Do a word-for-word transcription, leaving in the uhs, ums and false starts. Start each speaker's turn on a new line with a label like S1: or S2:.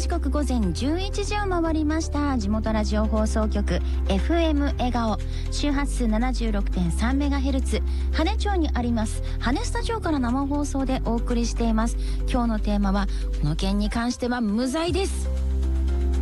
S1: 時刻午前じゅういちじを回りました。地元ラジオ放送局 エフエム 笑顔、周波数 ななじゅうろくてんさんメガヘルツ、 羽町にあります羽スタジオから生放送でお送りしています。今日のテーマは、この件に関しては無罪です。